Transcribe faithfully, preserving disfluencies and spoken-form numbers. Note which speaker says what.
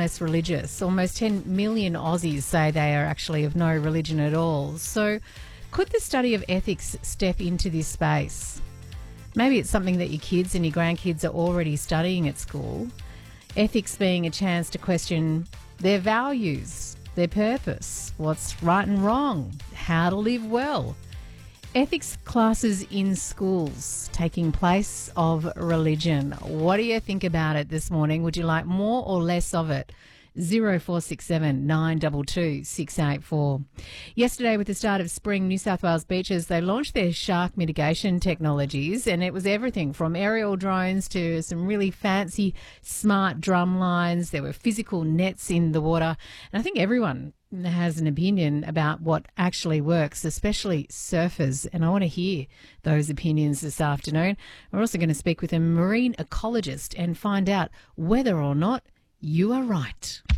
Speaker 1: less religious. Almost ten million Aussies say they are actually of no religion at all. So could the study of ethics step into this space? Maybe it's something that your kids and your grandkids are already studying at school. Ethics being a chance to question their values, their purpose, what's right and wrong, how to live well. Ethics classes in schools taking place of religion. What do you think about it this morning? Would you like more or less of it? zero four six seven nine two two six eight four. Yesterday, with the start of spring, New South Wales beaches, they launched their shark mitigation technologies, and it was everything from aerial drones to some really fancy smart drum lines. There were physical nets in the water, and I think everyone has an opinion about what actually works, especially surfers, and I want to hear those opinions this afternoon. We're also going to speak with a marine ecologist and find out whether or not you are right.